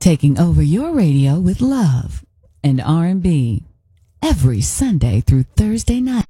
taking over your radio with love and R&B every Sunday through Thursday night.